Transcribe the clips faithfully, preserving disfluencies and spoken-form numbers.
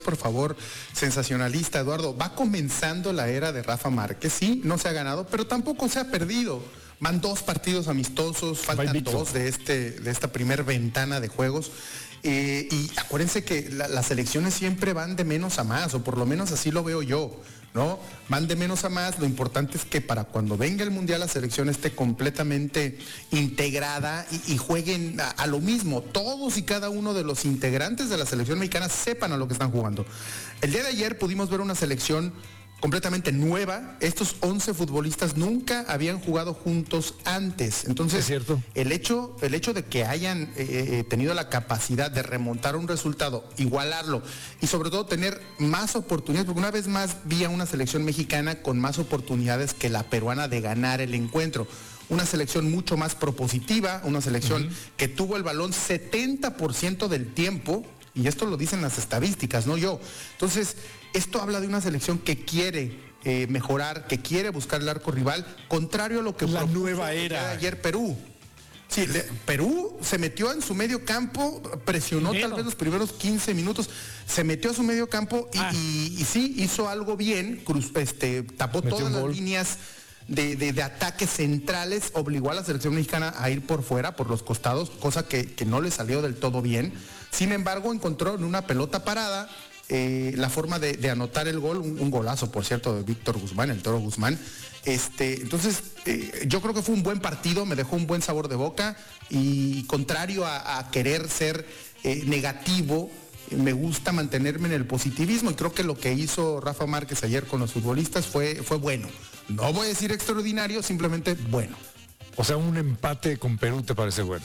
Por favor, sensacionalista, Eduardo, va comenzando la era de Rafa Márquez, sí, no se ha ganado, pero tampoco se ha perdido. Van dos partidos amistosos, faltan dos de, este, de esta primer ventana de juegos. Eh, y acuérdense que la, las elecciones siempre van de menos a más, o por lo menos así lo veo yo, ¿no? Van de menos a más, lo importante es que para cuando venga el Mundial la selección esté completamente integrada y, y jueguen a, a lo mismo, todos y cada uno de los integrantes de la selección mexicana sepan a lo que están jugando. El día de ayer pudimos ver una selección completamente nueva. Estos once futbolistas nunca habían jugado juntos antes. Entonces, es cierto. El hecho, el hecho de que hayan eh, tenido la capacidad de remontar un resultado, igualarlo y sobre todo tener más oportunidades, porque una vez más vi a una selección mexicana con más oportunidades que la peruana de ganar el encuentro. Una selección mucho más propositiva, una selección uh-huh. que tuvo el balón setenta por ciento del tiempo, y esto lo dicen las estadísticas, no yo. Entonces, esto habla de una selección que quiere eh, mejorar, que quiere buscar el arco rival, contrario a lo que la nueva era ayer Perú. Sí, le, Perú se metió en su medio campo, presionó Primero. tal vez los primeros quince minutos, se metió a su medio campo y, ah. y, y sí, hizo algo bien, cruz, este, tapó metió todas las gol. líneas de, de, de ataques centrales, obligó a la selección mexicana a ir por fuera, por los costados, cosa que, que no le salió del todo bien. Sin embargo, encontró en una pelota parada eh, la forma de, de anotar el gol, un, un golazo, por cierto, de Víctor Guzmán, el Toro Guzmán. Este, entonces, eh, yo creo que fue un buen partido, me dejó un buen sabor de boca y contrario a, a querer ser eh, negativo, me gusta mantenerme en el positivismo y creo que lo que hizo Rafa Márquez ayer con los futbolistas fue, fue bueno. No voy a decir extraordinario, simplemente bueno. O sea, un empate con Perú te parece bueno.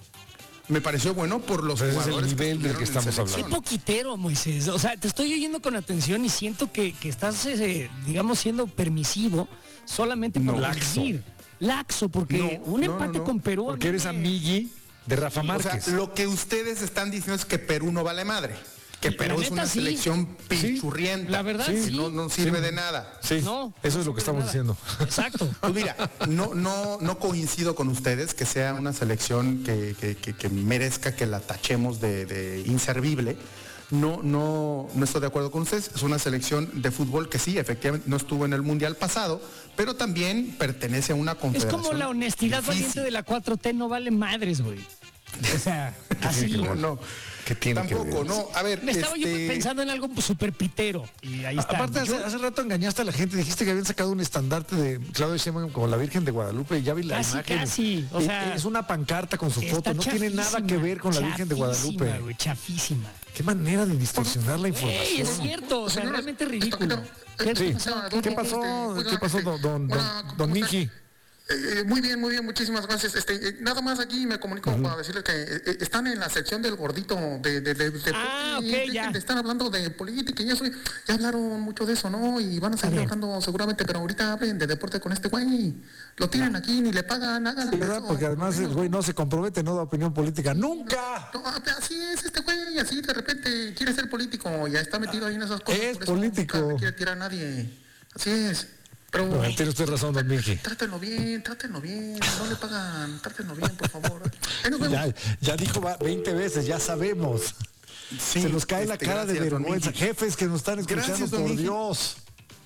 Me pareció bueno por los Ese jugadores. Es el nivel del que estamos hablando. Qué poquitero, Moisés. O sea, te estoy oyendo con atención y siento que, que estás, eh, digamos, siendo permisivo solamente por no, laxo. decir. Laxo, porque no, un no, empate no, no. con Perú. Porque eres amigui de Rafa Márquez. O sea, lo que ustedes están diciendo es que Perú no vale madre. Que Perú es una sí. selección pinchurrienta. La verdad, sí. sí. No, no sirve sí. de nada. Sí, no, eso es lo que estamos nada. diciendo. Exacto. Pues mira, no, no, no coincido con ustedes que sea una selección que, que, que, que merezca que la tachemos de, de inservible. No, no, no estoy de acuerdo con ustedes. Es una selección de fútbol que sí, efectivamente, no estuvo en el Mundial pasado, pero también pertenece a una confederación. Es como la honestidad difícil. valiente de la cuatro T, no vale madres, güey. O sea, así. No, no. ¿Qué tiene Tampoco, que ver? no. A ver, me estaba este... yo pensando en algo súper pitero. Y ahí está. Aparte, hace, yo... hace rato engañaste a la gente. Dijiste que habían sacado un estandarte de Claudia Sheinbaum como la Virgen de Guadalupe. Ya vi la casi, imagen. Casi, o sea, es una pancarta con su foto. No tiene nada que ver con la Virgen de Guadalupe. Wey, chafísima. Qué manera de distorsionar la información. Ey, es cierto, o sea, realmente ridículo. ¿Qué, sí. ¿Qué pasó? ¿Qué pasó, don, don, don, don Miki? Eh, muy bien, muy bien, muchísimas gracias. Este, eh, nada más aquí me comunico uh-huh. para decirles que eh, están en la sección del gordito de, de, de, de ah, y, okay, de, ya. de, están hablando de política y eso, ya hablaron mucho de eso, ¿no? Y van a seguir hablando seguramente, pero ahorita hablen de deporte con este güey. Lo tienen no. aquí, ni le pagan, hagan sí, ¿verdad? Porque además el güey no se compromete, no da opinión política, ¡nunca! No, así es este güey, así de repente quiere ser político, ya está metido ahí en esas cosas. Es político. No quiere tirar a nadie, así es. Pero, no, tiene usted razón, don Miki. Trátenlo bien, trátenlo bien, no le pagan, trátenlo bien, por favor. Ya, ya dijo veinte veces, ya sabemos. Sí, se nos cae este, la cara gracias, de vergüenza. Jefes que nos están escuchando, gracias, por Miki. Dios.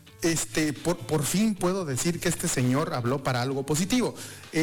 Este, por, por fin puedo decir que este señor habló para algo positivo.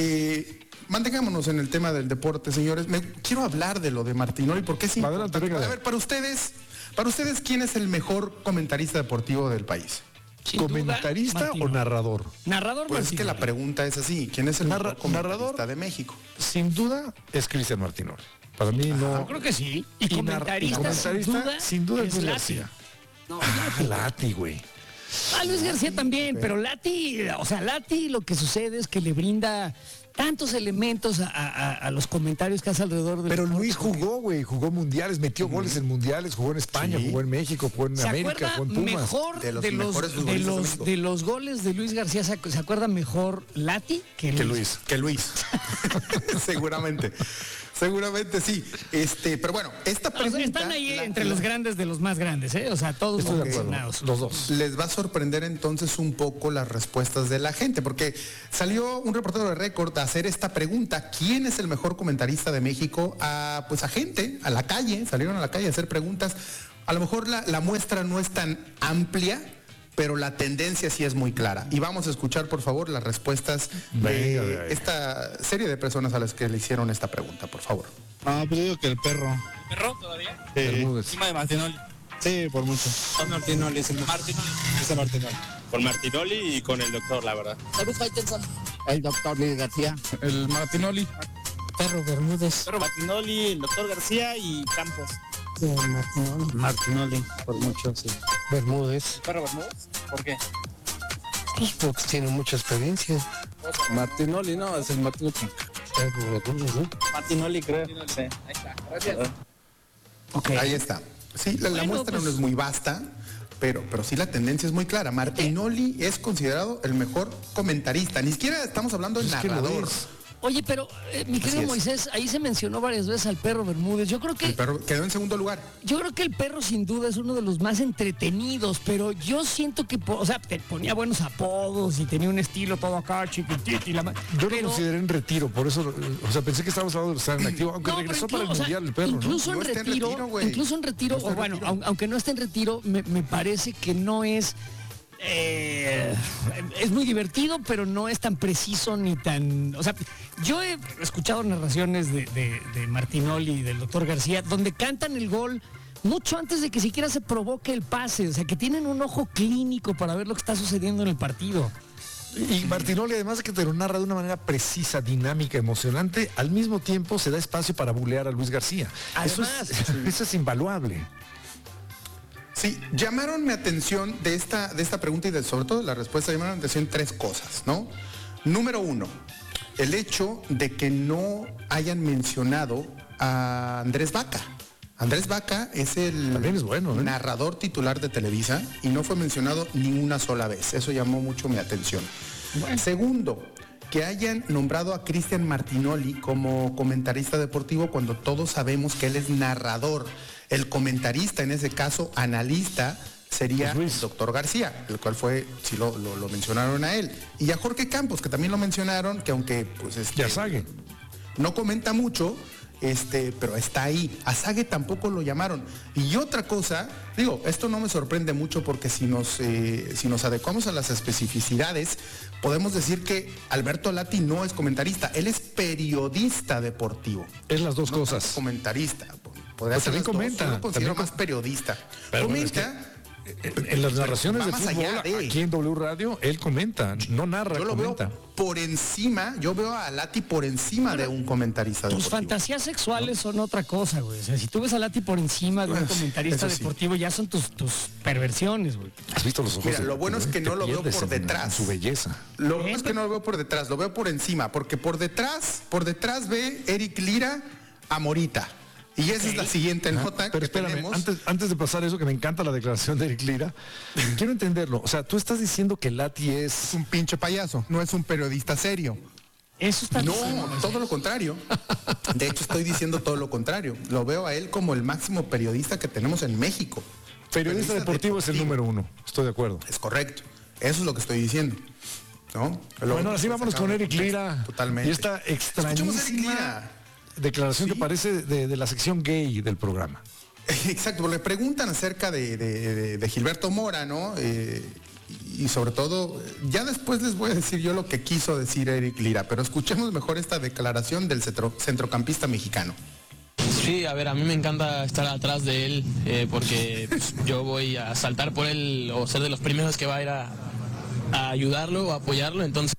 Eh, mantengámonos en el tema del deporte, señores. Me, quiero hablar de lo de Martinoli, porque es importante. A ver, para ustedes, para ustedes, ¿quién es el mejor comentarista deportivo del país? ¿Comentarista o narrador? Narrador, pues es que la pregunta es así, ¿quién es el Narra mejor comentarista narrador de México? Sin duda es Cristian Martinoli. Para mí no. Yo creo que sí. Y, y comentarista, y comentarista sin duda, sin duda es Luis García. No, ah, Lati, güey. Ah, Luis García también, okay. Pero Lati, o sea, Lati lo que sucede es que le brinda tantos elementos a, a, a los comentarios que hace alrededor de. Pero Luis jugó, güey, jugó mundiales, metió uh-huh. goles en mundiales, jugó en España, sí. jugó en México, jugó en América, jugó en Pumas. Mejor de los, de los, de los, de los goles de Luis García, ¿se, se acuerda mejor Lati que Luis? Que Luis, que Luis. Seguramente. Seguramente sí. Este, pero bueno, esta pregunta. O sea, están ahí la, entre la, los grandes de los más grandes, ¿eh? O sea, todos los dos. Les va a sorprender entonces un poco las respuestas de la gente, porque salió un reportero de Récord a hacer esta pregunta: ¿quién es el mejor comentarista de México? A pues a gente, a la calle, salieron a la calle a hacer preguntas. a lo mejor la, la muestra no es tan amplia, pero la tendencia sí es muy clara. Y vamos a escuchar, por favor, las respuestas de venga, esta serie de personas a las que le hicieron esta pregunta, por favor. Ah, pues digo que el perro. ¿El perro todavía? Sí. Encima de Martinoli. Sí, por mucho. Con Martinoli, es el Martinoli. Es el Martinoli. Con Martinoli y con el doctor, la verdad. Salud, Faitelson. El doctor Luis García. El Martinoli. Perro Bermúdez. Perro Martinoli, el doctor García y Campos. Sí, Martinoli. Martinoli, por mucho, sí. Bermúdez. ¿Perro Bermúdez? ¿Por qué? Pues porque tiene mucha experiencia. Martinoli, no, es el Martinoli. Perro Bermúdez, ¿no? Martinoli, creo. Sí. Ahí está. Gracias. Okay. Ahí está. Sí, la, la bueno, muestra pues... no es muy vasta, pero, pero sí la tendencia es muy clara. Martinoli es considerado el mejor comentarista. Ni siquiera estamos hablando de narrador. Oye, pero eh, mi querido Moisés, ahí se mencionó varias veces al perro Bermúdez. Yo creo que... El perro quedó en segundo lugar. Yo creo que el perro sin duda es uno de los más entretenidos, pero yo siento que, o sea, te ponía buenos apodos y tenía un estilo todo acá, chiquitito y la... Yo pero... lo consideré en retiro, por eso, o sea, pensé que estábamos hablando de estar en activo, aunque no, regresó incluso, para el Mundial el perro, incluso ¿no? En retiro, en retiro incluso en retiro, no o bueno, retiro. aunque no esté en retiro, me, me parece que no es... Eh, es muy divertido, pero no es tan preciso ni tan... O sea, yo he escuchado narraciones de, de, de Martinoli y del doctor García, donde cantan el gol mucho antes de que siquiera se provoque el pase. O sea, que tienen un ojo clínico para ver lo que está sucediendo en el partido. Y Martinoli, además de que te lo narra de una manera precisa, dinámica, emocionante, al mismo tiempo se da espacio para bulear a Luis García. Además, eso es, eso es invaluable. Sí, llamaron mi atención de esta, de esta pregunta y de, sobre todo de la respuesta, llamaron mi atención tres cosas, ¿no? Número uno, el hecho de que no hayan mencionado a Andrés Vaca. Andrés Vaca es el También es bueno, ¿eh? narrador titular de Televisa y no fue mencionado ni una sola vez. Eso llamó mucho mi atención. Bueno. Segundo, que hayan nombrado a Cristian Martinoli como comentarista deportivo cuando todos sabemos que él es narrador. El comentarista, en ese caso, analista, sería el doctor García, el cual fue, sí lo, lo, lo mencionaron a él. Y a Jorge Campos, que también lo mencionaron, que aunque pues este, ya Sague. no comenta mucho, este, pero está ahí. A Sague tampoco lo llamaron. Y otra cosa, digo, esto no me sorprende mucho porque si nos, eh, si nos adecuamos a las especificidades, podemos decir que Alberto Lati no es comentarista, él es periodista deportivo. Es las dos no cosas. Es comentarista. Podría pues también comenta. Dos, yo lo considero también más periodista. Pero comenta. Bueno, es que, en, en las narraciones de fútbol, de... aquí en W Radio, él comenta, no narra, yo lo comenta. Veo por encima, yo veo a Lati por encima bueno, de un comentarista tus deportivo. Tus fantasías sexuales ¿no? son otra cosa, güey. O sea, si tú ves a Lati por encima de un comentarista sí. deportivo, ya son tus, tus perversiones, güey. ¿Has visto los ojos? Mira, de, lo bueno es que no lo veo por detrás. En su belleza. Lo bueno es que no lo veo por detrás, lo veo por encima, porque por detrás, por detrás ve Eric Lira a Morita. Y esa okay. es la siguiente nota. Ah, pero espérame, antes, antes de pasar eso, que me encanta la declaración de Eric Lira, quiero entenderlo. O sea, tú estás diciendo que Lati es... es un pinche payaso, no es un periodista serio. Eso está No, diciendo, todo lo contrario. De hecho, estoy diciendo todo lo contrario. Lo veo a él como el máximo periodista que tenemos en México. Periodista, periodista deportivo, deportivo es el número uno, estoy de acuerdo. Es correcto. Eso es lo que estoy diciendo. ¿No? Lo bueno, así vámonos con Eric Lira. Totalmente. Y esta extrañísima declaración ¿Sí? que parece de, de la sección gay del programa. Exacto, le preguntan acerca de, de, de, de Gilberto Mora, ¿no? Eh, y sobre todo, ya después les voy a decir yo lo que quiso decir Eric Lira, pero escuchemos mejor esta declaración del centro, centrocampista mexicano. Sí, a ver, a mí me encanta estar atrás de él eh, porque pues, yo voy a saltar por él o ser de los primeros que va a ir a, a ayudarlo o apoyarlo, entonces...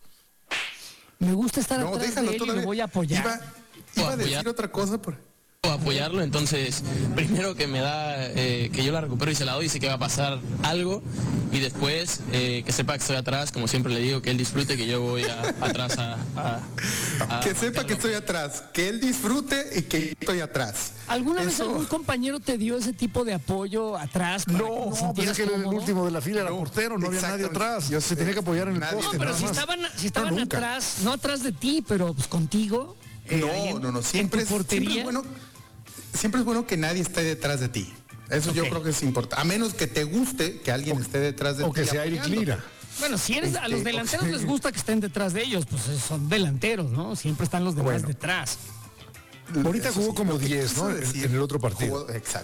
Me gusta estar no, atrás de él y lo voy a apoyar. Iba, iba a decir otra cosa por... apoyarlo, entonces primero que me da eh, que yo la recupero y se la doy, dice que va a pasar algo y después eh, que sepa que estoy atrás, como siempre le digo, que él disfrute que yo voy a, atrás a, a, a que sepa que estoy atrás, que él disfrute y que estoy atrás. ¿Alguna Eso... vez algún compañero te dio ese tipo de apoyo atrás? No, no, pues es que era el último de la fila, era no, portero, no había nadie atrás, ya se tenía que apoyar en el poste. No, pero si estaban, si estaban no, atrás, no atrás de ti, pero pues contigo. Eh, no, en, no, no, siempre es, siempre es bueno. Siempre es bueno que nadie esté detrás de ti. Eso okay. yo creo que es importante. A menos que te guste que alguien o, esté detrás de o ti. O que sea Eric Lira. Bueno, si eres este, a los delanteros okay. les gusta que estén detrás de ellos, pues son delanteros, ¿no? Siempre están los demás bueno. detrás. Ahorita jugó sí, como diez, ¿no? Decir, en el otro partido. Jugó, exacto.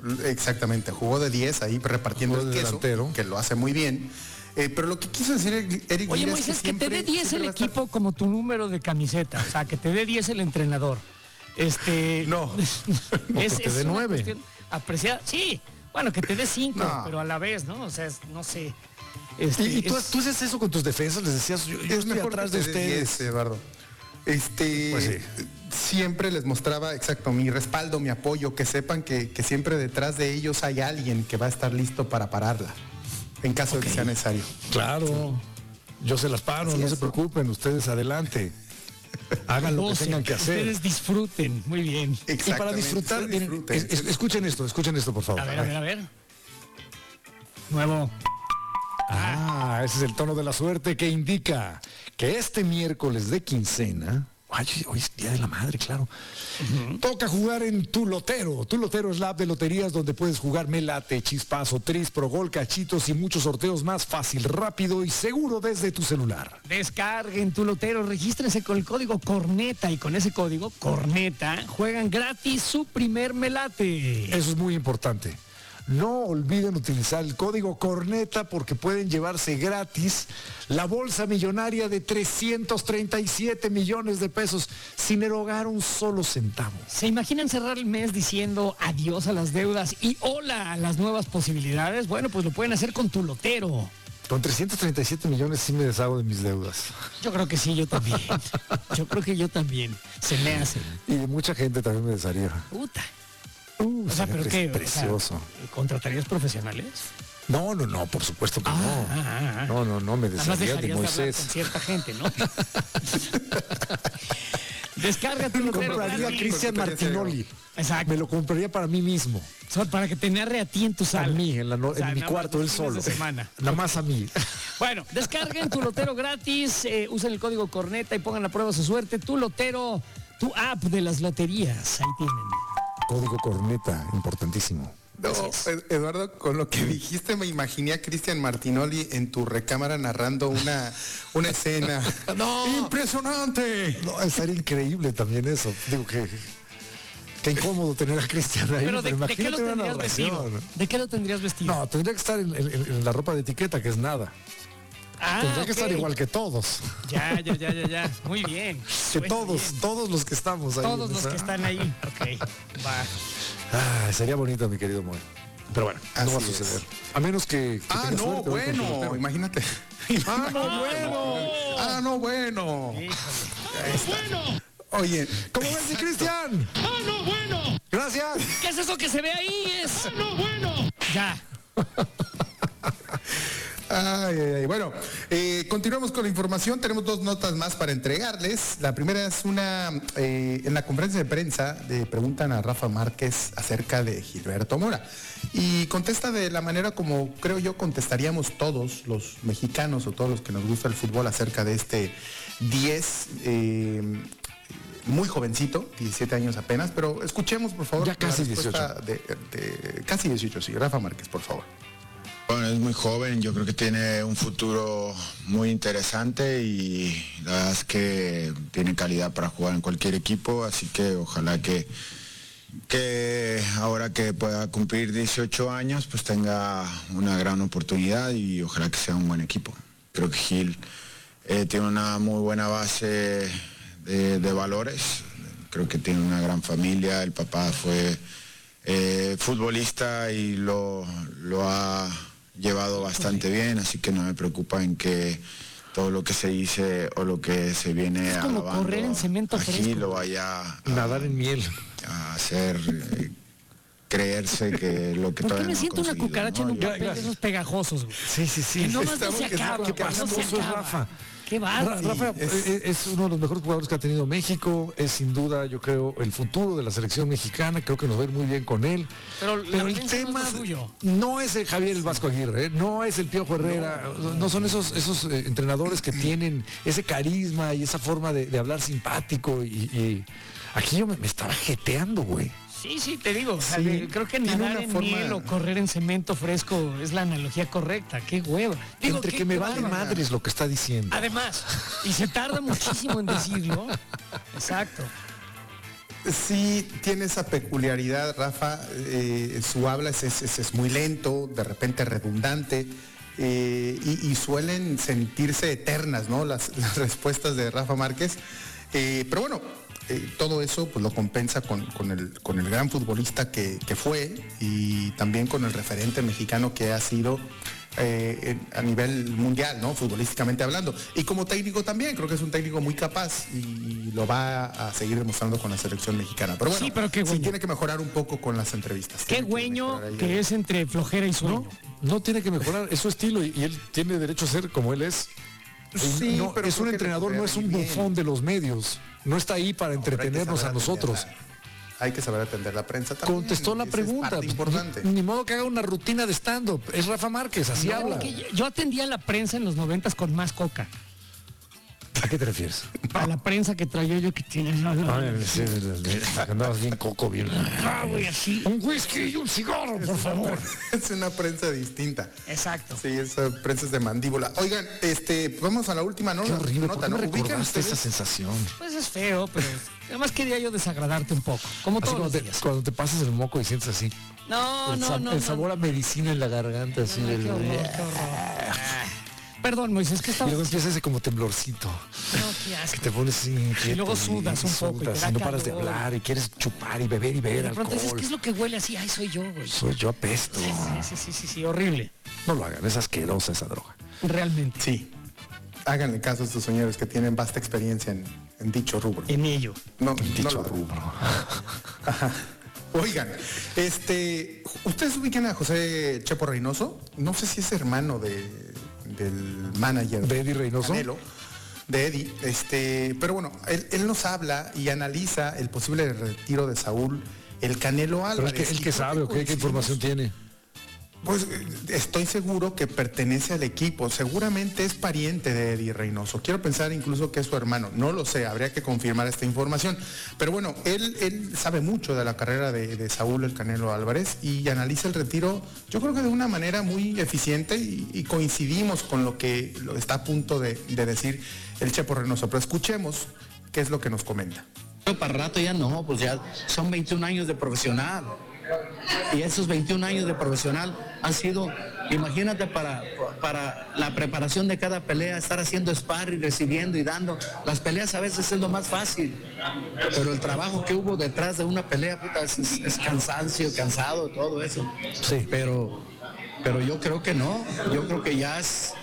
Exactamente, jugó de diez ahí repartiendo Jugó el de queso, delantero. que lo hace muy bien. Eh, pero lo que quiso decir Eric Oye, Lira Moisés, es que, que te siempre, dé diez el siempre va a estar- equipo como tu número de camiseta. O sea, que te dé diez el entrenador. Este. No. es, que te es dé una nueve. cuestión apreciada. Sí. Bueno, que te dé cinco, No. pero a la vez, ¿no? O sea, es- no sé. Este, Y, y tú, es- tú haces eso con tus defensas, les decías, yo, yo Es estoy mejor atrás que de te dé ustedes. diez, Eduardo. Este, Pues sí. siempre les mostraba, exacto, mi respaldo, mi apoyo, que sepan que, que siempre detrás de ellos hay alguien que va a estar listo para pararla, en caso de que sea necesario. Claro, yo se las paro, Así no es. se preocupen, ustedes adelante. Hagan lo que goce, tengan que hacer. Ustedes disfruten. Muy bien. Y para Exactamente, disfrutar, ustedes miren, disfruten. es- es- escuchen esto, escuchen esto, por favor. A ver, a ver, a ver. Nuevo. Ah, ese es el tono de la suerte que indica que este miércoles de quincena, ay, hoy es Día de la Madre, claro, toca jugar en Tu Lotero. Tu Lotero es la app de loterías donde puedes jugar Melate, Chispazo, Tris, Progol, Cachitos y muchos sorteos más fácil, rápido y seguro desde tu celular. Descarguen Tu Lotero, regístrense con el código Corneta y con ese código Corneta juegan gratis su primer melate. Eso es muy importante. No olviden utilizar el código Corneta porque pueden llevarse gratis la bolsa millonaria de trescientos treinta y siete millones de pesos sin erogar un solo centavo. ¿Se imaginan cerrar el mes diciendo adiós a las deudas y hola a las nuevas posibilidades? Bueno, pues lo pueden hacer con Tu Lotero. Con trescientos treinta y siete millones sí me deshago de mis deudas. Yo creo que sí, yo también. Yo creo que yo también. Se me hace. Y de mucha gente también me desharía. Puta. Uh, O sea, sería pero pre- qué. Precioso. O sea, ¿contratarías profesionales? No, no, no, por supuesto que Ah, no. ah, ah. No, no, no, me Además desharía de dejarías de hablar Moisés. con cierta gente, ¿no? Descarga Tu Lotero Compraría a gratis. Cristian Martinoli. Exacto. Me lo compraría para mí mismo. O sea, para que te narre a ti en tu A sala. mí, en, la no- O sea, en mi nada más cuarto, los él fines solo. de semana. Nada más a mí. Bueno, descarguen Tu Lotero gratis, eh, usen el código Corneta y pongan a prueba su suerte. Tu Lotero, tu app de las loterías. Ahí tienen. Código Corneta, importantísimo. No, Ed- Eduardo, con lo que dijiste me imaginé a Cristian Martinoli en tu recámara narrando una, una escena. No. ¡Impresionante! No, estaría increíble también eso. Digo que qué incómodo tener a Cristian ahí. Pero ¿de, de qué lo imagínate una tendrías narración. vestido? ¿De qué lo tendrías vestido? No, tendría que estar en, en- en la ropa de etiqueta, que es nada. Ah, tendría que ok. estar igual que todos. Ya, ya, ya, ya, ya. Muy bien. Que Suena todos, bien. todos los que estamos ahí. Todos en los esa- que están ahí. Ok. Va. Ah, sería bonito, mi querido Moy. Pero bueno, no va a Así es. suceder. A menos que. que Ah, tengas no, suerte, ¿no? Con tu bueno, lotero. imagínate. Ah, no, bueno. Ah, no, bueno. Híjole. Oye, ¿Cómo ves, mi Cristian? ¡Ah, no, bueno! Gracias. ¿Qué es eso que se ve ahí? Es. ¡Ah, no, bueno! Ya. Ay, ay, ay. Bueno, eh, continuamos con la información. Tenemos dos notas más para entregarles. La primera es una, eh, en la conferencia de prensa le preguntan a Rafa Márquez acerca de Gilberto Mora y contesta de la manera como creo yo contestaríamos todos los mexicanos o todos los que nos gusta el fútbol acerca de este diez, eh, muy jovencito, diecisiete años apenas, pero escuchemos por favor Ya casi la respuesta de, de- casi dieciocho, sí, Rafa Márquez, por favor. Bueno, es muy joven, yo creo que tiene un futuro muy interesante y la verdad es que tiene calidad para jugar en cualquier equipo, así que ojalá que, que ahora que pueda cumplir dieciocho años, pues tenga una gran oportunidad y ojalá que sea un buen equipo. Creo que Gil eh, tiene una muy buena base de, de valores, creo que tiene una gran familia, el papá fue eh, futbolista y lo, lo ha llevado bastante bien, así que no me preocupa en que todo lo que se dice o lo que se viene Es como alabando correr en cemento aquí fresco. lo vaya a, Nadar en miel. a hacer eh, creerse que lo que ¿Por qué todavía me no ha siento una conseguido, cucaracha ¿no? en un Yo- papel de esos pegajosos, güey? Sí, sí, sí. Que no más no Estamos se que acaba, qué que no se pastoso es acaba. Rafa. Qué Ra- bárbaro. Rafa es- es, es uno de los mejores jugadores que ha tenido México, es sin duda, yo creo, el futuro de la selección mexicana, creo que nos va a ir muy bien con él. Pero la el violencia no es tema lo suyo. no es el Javier el Vasco Aguirre, ¿eh? No es el Piojo Herrera, no, son esos, esos eh, entrenadores que tienen ese carisma y esa forma de, de hablar simpático y, y aquí yo me, me estaba jeteando, güey. Sí, sí, te digo. o sea, Sí, de- creo que tiene nadar una en forma- miel o correr en cemento fresco es la analogía correcta. Qué hueva. Digo, Entre qué- que me qué vale bárbaro. madres lo que está diciendo. Además, y se tarda muchísimo en decirlo. Exacto. Sí, tiene esa peculiaridad, Rafa. Eh, su habla es, es, es muy lento, de repente redundante, eh, y, y suelen sentirse eternas, ¿no? Las, las respuestas de Rafa Márquez. Eh, pero bueno, eh, todo eso pues lo compensa con, con, el, con el gran futbolista que, que fue y también con el referente mexicano que ha sido eh, a nivel mundial, ¿no? Futbolísticamente hablando. Y como técnico también, creo que es un técnico muy capaz y lo va a seguir demostrando con la selección mexicana. Pero bueno, sí, pero qué sí tiene que mejorar un poco con las entrevistas. Qué güeño que, que es entre flojera y sueño. No, no tiene que mejorar, es su estilo y, y él tiene derecho a ser como él es. Sí, no, pero es un entrenador, no es un bufón de los medios. No está ahí para entretenernos a nosotros. Hay que saber atender la prensa también. Contestó la pregunta. Importante. Ni, ni modo que haga una rutina de stand-up. Es Rafa Márquez, así no, habla. Que yo atendía a la prensa en los noventas con más coca. ¿A qué te refieres? A la prensa que traía yo que tienes. Andabas bien coco, bien. Ah, güey, así. Un whisky y un cigarro, por favor. Es una prensa distinta. Exacto. Sí, esa prensa es de mandíbula. Oigan, este, vamos a la última, ¿no? Qué horrible, nota, ¿por qué ¿no? me recordaste esa sensación? Pues es feo, pero además quería yo desagradarte un poco. Como así todos cuando los te, días. cuando te pasas el moco y sientes así. No, el no, sab no. El no. sabor a medicina en la garganta, así. Ay, del... qué horror, qué horror. Perdón, Moisés, ¿qué Y estabas? luego empieza ese como temblorcito. No, qué asco. Que te pones así inquieto. Y luego sudas un poco y te da y no paras de calor. hablar y quieres chupar y beber y beber De pronto alcohol. dices, ¿qué es lo que huele así? Ay, soy yo, güey. Soy yo apesto. Sí, sí, sí, sí, sí, horrible. No lo hagan, es asquerosa esa droga. Realmente. Sí. Háganle caso a estos señores que tienen vasta experiencia en, en dicho rubro. En ello. No, En dicho no lo- rubro. Ajá. Oigan, este, ¿ustedes ubican a José Chepo Reynoso? No sé si es hermano de, del manager ¿De Eddie Reynoso? Canelo, de Eddie, este, pero bueno, él, él nos habla y analiza el posible retiro de Saúl el Canelo Pero Álvarez. el que, el Y que creo sabe o qué, qué coincidimos. información tiene. Pues eh, estoy seguro que pertenece al equipo, seguramente es pariente de Eddie Reynoso, quiero pensar incluso que es su hermano, no lo sé, habría que confirmar esta información, pero bueno, él, él sabe mucho de la carrera de, de Saúl el Canelo Álvarez y analiza el retiro, yo creo que de una manera muy eficiente y, y coincidimos con lo que lo está a punto de, de decir el Chepo Reynoso, pero escuchemos qué es lo que nos comenta. Para rato ya no, pues ya son veintiún años de profesional. Y esos veintiún años de profesional han sido, imagínate, para, para la preparación de cada pelea, estar haciendo sparring, recibiendo y dando. Las peleas a veces es lo más fácil, pero el trabajo que hubo detrás de una pelea, puta, es, es, es cansancio, cansado, todo eso. Sí. Pero, pero yo creo que no, yo creo que ya es,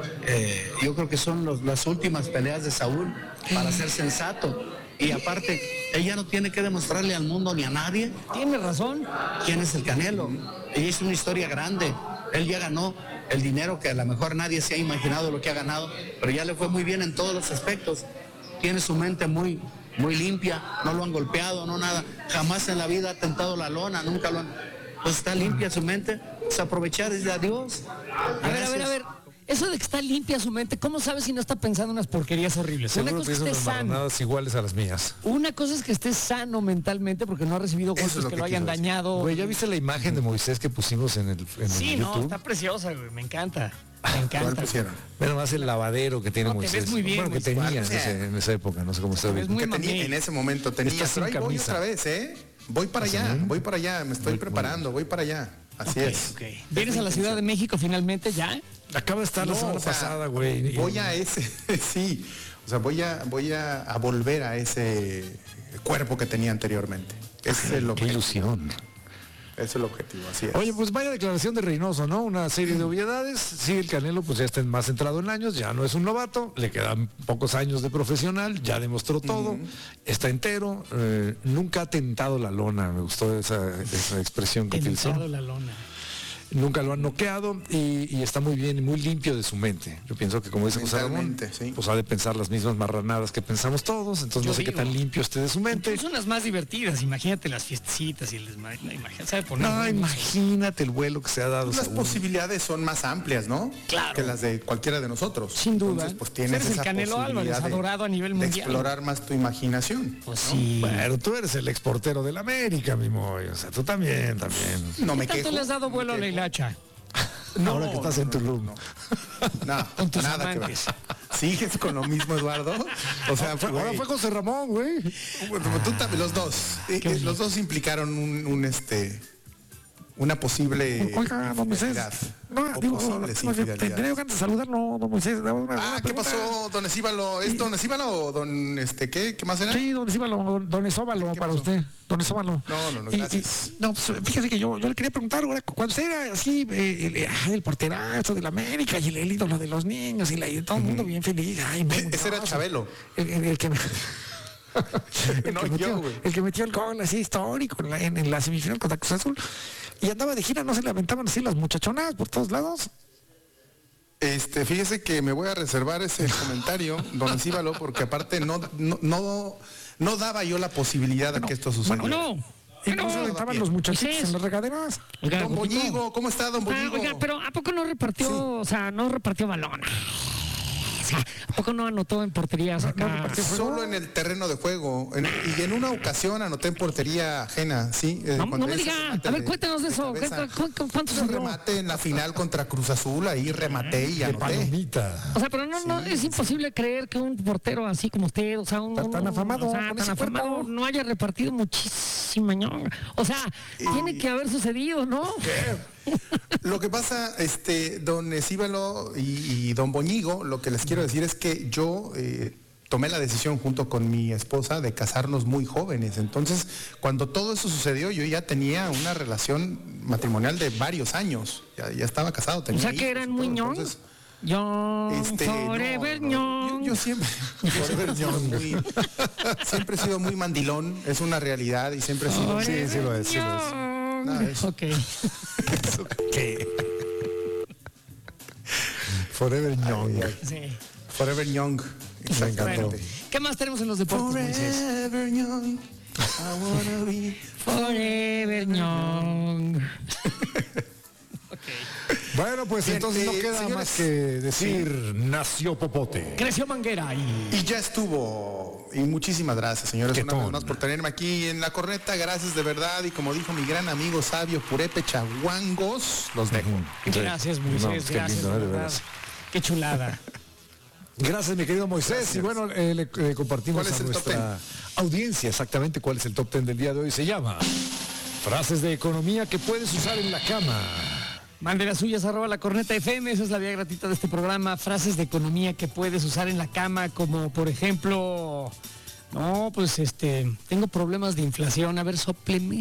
eh, yo creo que son los, las últimas peleas de Saúl para ser sensato. Y aparte, ella no tiene que demostrarle al mundo ni a nadie. Tiene razón. ¿Quién es el Canelo? Ella es una historia grande. Él ya ganó el dinero que a lo mejor nadie se ha imaginado lo que ha ganado, pero ya le fue muy bien en todos los aspectos. Tiene su mente muy, muy limpia, no lo han golpeado, no nada. Jamás en la vida ha tentado la lona, nunca lo han... Pues está limpia su mente, pues aprovechar y decir adiós. A ver, a ver, a ver. Eso de que está limpia su mente, ¿cómo sabes si no está pensando unas porquerías horribles? Una Seguro cosa es que piensan esté en sano. marranadas iguales a las mías. Una cosa es que esté sano mentalmente porque no ha recibido Eso es golpes lo que, que lo hayan quiso decir. dañado. Güey, ¿ya viste la imagen de Moisés que pusimos en el, en Sí, el no, YouTube? está preciosa, güey. Me encanta. Me ¿Cuál encanta. pusieron? Ve nomás el lavadero que tiene No, te Moisés. ves muy bien, bueno, que Moisés. tenía en, ¿Cuál? ese- en esa época, no sé cómo está ves ahorita. muy Que tenía- mamey. en ese momento tenía, Está sin pero ahí voy camisa. otra vez, ¿eh? Voy para allá, voy para allá, me estoy preparando, voy para allá. Así Ok, es. ok. ¿Vienes a la Ciudad de México finalmente ya? Acaba de estar la No, semana o sea, pasada, güey. y- Voy a ese, sí. O sea, voy a, voy a, a volver a ese cuerpo que tenía anteriormente. Ese es el Qué objetivo. ilusión. Ese es el objetivo, así es. Oye, pues vaya declaración de Reynoso, ¿no? Una serie de obviedades. Sí, el Canelo pues ya está más centrado en años, ya no es un novato, le quedan pocos años de profesional, ya demostró todo, está entero, eh, nunca ha tentado la lona, me gustó esa, esa expresión que utilizó. Tentado la lona. Nunca lo han noqueado y, y está muy bien y muy limpio de su mente. Yo pienso que como dice José Ramón, Mentalmente, sí. pues ha de pensar las mismas marranadas que pensamos todos, entonces Yo no sé qué digo. tan limpio esté de su mente. Son las más divertidas. Imagínate las fiestecitas y el desmadre. No, imagínate, ¿sabe poner? No, imagínate el vuelo que se ha dado. Las Saúl. posibilidades son más amplias, ¿no? Claro. Que las de cualquiera de nosotros. Sin duda. Entonces, pues tienes Eres el esa Canelo Álvarez, posibilidad de- adorado a nivel de mundial. explorar más tu imaginación. Pues sí. Bueno, tú eres el exportero del América, mi Moy. O sea, tú también, también. No me ¿Qué tanto quejo. le has dado vuelo a la hilacha? Ahora que estás en Tulum. No, Con tus nada que ver. amantes. ¿Sigues con lo mismo, Eduardo? O sea, fue, ahora fue José Ramón, güey. Tú también, los dos. Eh, los dos implicaron un, un este... una posible Oiga, don Moisés, no, digo, tendría ganas de saludarlo, don Moisés. Ah, ¿qué pasó, don Escíbalo? ¿Es don Escíbalo o don este qué? ¿Qué más era? Sí, don Escíbalo, don Esóbalo para usted, don Esóbalo. No, no, no, gracias. Y, y, no, pues fíjese que yo, yo le quería preguntar, ahora, cuando usted era así, eh, el, el, el porterazo de la América y el, el ídolo de los niños y, la, y todo el mundo bien feliz. Ay, muy, ese era Chabelo. El, el, el que me... el, no, que metió, yo, el que metió el gol así histórico en la, en, en la semifinal contra Cruz Azul y andaba de gira, no se le aventaban así las muchachonas por todos lados. Este, fíjese que me voy a reservar ese comentario, don Escíbalo, porque aparte no, no, no, no daba yo la posibilidad de bueno, que esto sucediera. Bueno, no. Y no se aventaban los muchachitos en las regaderas. Oiga, don Boñigo, ¿cómo está, don Boñigo? Ah, oiga, pero ¿a poco no repartió, sí. o sea, no repartió balón? O sea, ¿a poco no anotó en porterías acá? No, solo en el terreno de juego. En, y en una ocasión anoté en portería ajena, ¿sí? No, no me diga. A ver, cuéntanos de eso. ¿Cuántos un remate en la final contra Cruz Azul, ahí rematé y anoté. Palomita. O sea, pero no, no, sí, es imposible creer que un portero así como usted, o sea, un... Tan afamado, o sea, tan afamado no haya repartido muchísima ñonga. O sea, y... tiene que haber sucedido, ¿no? ¿Qué? Lo que pasa, este, don Escíbalo y, y don Boñigo, lo que les quiero decir es que yo eh, tomé la decisión junto con mi esposa de casarnos muy jóvenes. Entonces, cuando todo eso sucedió, yo ya tenía una relación matrimonial de varios años. Ya, ya estaba casado. Tenía o sea, que eran muy ñong. Yo, este, forever no, no. Yo, yo siempre, forever muy, siempre he sido muy mandilón, es una realidad y siempre he sido. Forever sí, sí lo es, sí lo es. Nada, es. Ok. ¿Qué? Forever Young. Sí. Forever Young. Exactamente. Bueno, ¿qué más tenemos en los deportes? Forever Young. I wanna be Forever Young. Bueno, pues bien, entonces no queda señores, más que decir, sí. Nació Popote. Creció Manguera y... Y ya estuvo. Y muchísimas gracias, señores, una vez más por tenerme aquí en La Corneta. Gracias de verdad. Y como dijo mi gran amigo sabio Purépecha Guangos, los dejo. Gracias, Moisés. No, qué gracias, lindo, de verdad. Qué chulada. Gracias, mi querido Moisés. Gracias. Y bueno, eh, le, le compartimos a nuestra audiencia exactamente cuál es el top ten del día de hoy. Se llama Frases de economía que puedes usar en la cama. Mande las suyas, arroba La Corneta F M, esa es la vía gratuita de este programa. Frases de economía que puedes usar en la cama, como por ejemplo, no, pues este, tengo problemas de inflación, a ver, sópleme.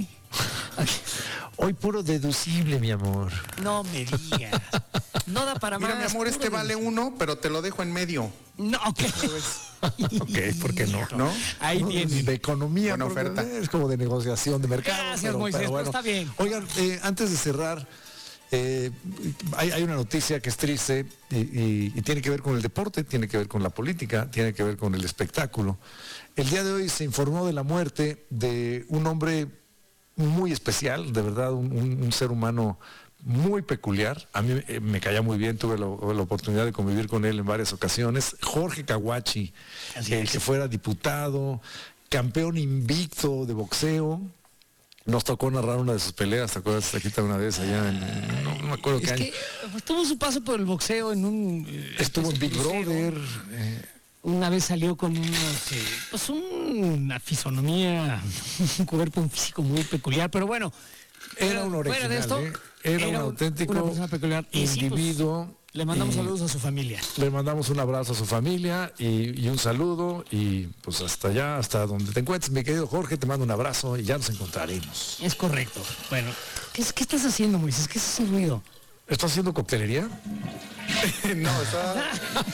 Hoy puro deducible, mi amor. No me digas. No da para Mira, más. Mi amor, este vale uno, pero te lo dejo en medio. No, ok. Ok, ¿por qué no? ¿No? Ahí viene. De economía, buena oferta. Es como de negociación de mercado. Gracias, pero, Moisés, pero bueno. pero está bien. Oigan, eh, antes de cerrar, eh, hay, hay una noticia que es triste y, y, y tiene que ver con el deporte, tiene que ver con la política, tiene que ver con el espectáculo. El día de hoy se informó de la muerte de un hombre muy especial, de verdad, un, un, un ser humano muy peculiar. A mí eh, me caía muy bien, tuve la, la oportunidad de convivir con él en varias ocasiones. Jorge Caguachi, el que fuera diputado, campeón invicto de boxeo. Nos tocó narrar una de sus peleas, ¿te acuerdas? Aquí está una vez allá en, no, no me acuerdo qué año. Es que tuvo su paso por el boxeo en un... Eh, Estuvo en Big crucero. Brother. Eh, Una vez salió con unos, eh, pues una fisonomía, un cuerpo, un físico muy peculiar, pero bueno. Era un original, fuera de esto, ¿eh? era, era un auténtico una persona peculiar. individuo. Sí, pues, le mandamos y saludos a su familia. Le mandamos un abrazo a su familia y, y un saludo y pues hasta allá, hasta donde te encuentres, mi querido Jorge, te mando un abrazo y ya nos encontraremos. Es correcto. Bueno, ¿qué, qué estás haciendo, Moisés? ¿Qué es ese ruido? ¿Estás haciendo coctelería? No, está...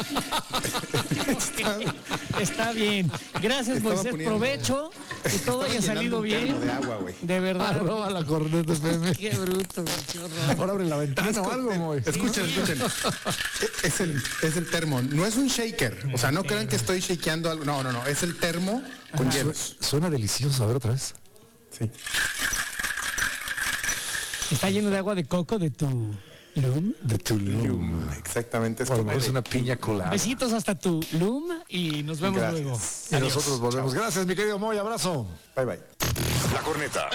está... está bien. Gracias, Estaba Moisés. poniendo... Provecho. Que todo haya salido bien. De, agua, de verdad. Arroba La Corneta F M. Qué bruto. Ahora abre la ventana o algo, Moy. Escuchen, escuchen. Es el, es el termo. No es un shaker. O sea, no crean que estoy shakeando algo. No, no, no. Es el termo con Ajá. hielos. Suena delicioso. A ver otra vez. Sí. Está lleno de agua de coco de tu... Loom. De tu Loom. Exactamente. Es, bueno, como es una piña colada. Besitos hasta tu Loom y nos vemos Gracias. luego. Y Adiós. nosotros volvemos. Chao. Gracias, mi querido Moy. Abrazo. Bye, bye. La Corneta.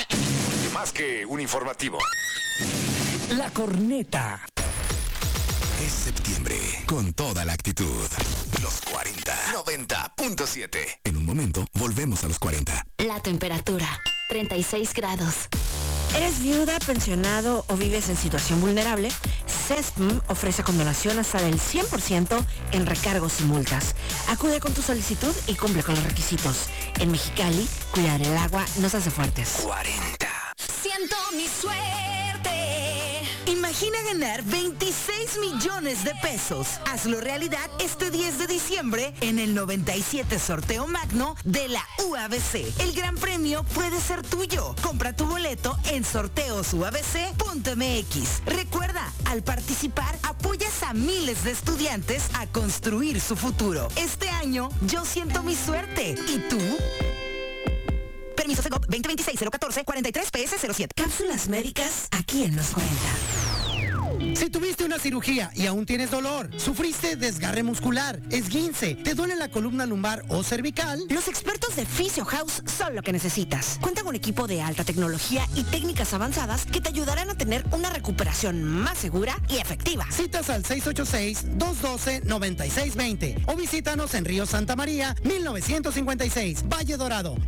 Más que un informativo. La Corneta. Es septiembre, con toda la actitud. Los cuarenta, noventa punto siete. En un momento, volvemos a los cuarenta. La temperatura, treinta y seis grados. ¿Eres viuda, pensionado o vives en situación vulnerable? CESPM ofrece condonación hasta del cien por ciento en recargos y multas. Acude con tu solicitud y cumple con los requisitos. En Mexicali, cuidar el agua nos hace fuertes. cuarenta. Siento mi suerte. Imagina ganar veintiséis millones de pesos. Hazlo realidad este diez de diciembre en el noventa y siete Sorteo Magno de la U A B C. El gran premio puede ser tuyo. Compra tu boleto en sorteos u a b c punto m x. Recuerda, al participar apoyas a miles de estudiantes a construir su futuro. Este año yo siento mi suerte. ¿Y tú? Permiso Segov veinte veintiséis cero catorce cuarenta y tres P S cero siete. Cápsulas médicas aquí en Los cuarenta. Si tuviste una cirugía y aún tienes dolor, sufriste desgarre muscular, esguince, te duele la columna lumbar o cervical, los expertos de Physio House son lo que necesitas. Cuenta con un equipo de alta tecnología y técnicas avanzadas que te ayudarán a tener una recuperación más segura y efectiva. Citas al seis ocho seis, dos uno dos, nueve seis dos cero o visítanos en Río Santa María, mil novecientos cincuenta y seis, Valle Dorado.